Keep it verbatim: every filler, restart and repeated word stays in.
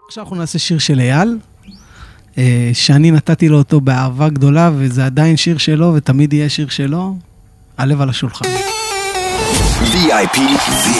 עכשיו אנחנו נעשה שיר של אייל, שאני נתתי לו אותו באהבה גדולה, וזה עדיין שיר שלו, ותמיד יהיה שיר שלו, הלב על השולחן. וי איי פי